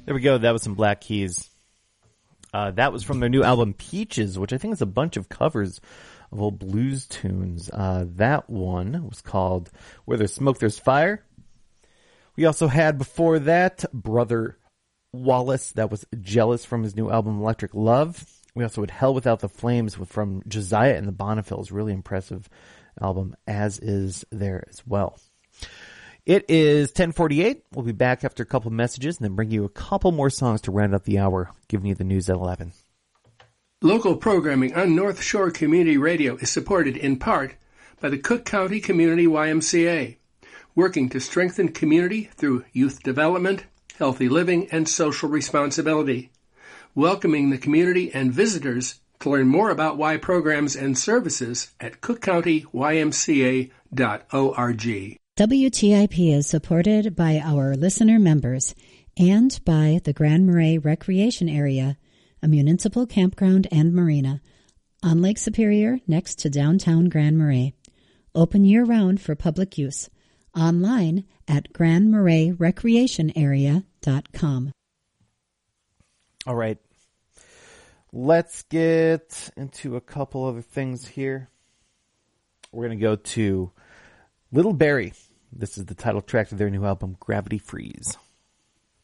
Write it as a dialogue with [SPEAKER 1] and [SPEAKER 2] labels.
[SPEAKER 1] There we go. That was some Black Keys. That was from their new album Peaches, which I think is a bunch of covers of old blues tunes. That one was called Where There's Smoke, There's Fire. We also had before that Brother Wallace. That was Jealous from his new album Electric Love. We also had Hell Without the Flames from Josiah and the Bonnefields. Really impressive album, as is there as well. It is 10:48. We'll be back after a couple of messages and then bring you a couple more songs to round up the hour, giving you the news at 11.
[SPEAKER 2] Local programming on North Shore Community Radio is supported in part by the Cook County Community YMCA, working to strengthen community through youth development, healthy living, and social responsibility. Welcoming the community and visitors to learn more about Y programs and services at cookcountyymca.org.
[SPEAKER 3] WTIP is supported by our listener members and by the Grand Marais Recreation Area, a municipal campground and marina on Lake Superior next to downtown Grand Marais. Open year-round for public use. Online at grandmaraisrecreationarea.com.
[SPEAKER 1] All right. Let's get into a couple other things here. We're going to go to Little Barrie. This is the title track of their new album, Gravity Freeze.